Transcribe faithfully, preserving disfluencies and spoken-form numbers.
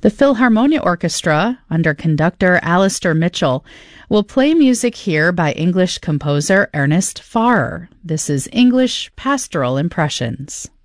The Philharmonia Orchestra, under conductor Alistair Mitchell, will play music here by English composer Ernest Farrer. This is English Pastoral Impressions.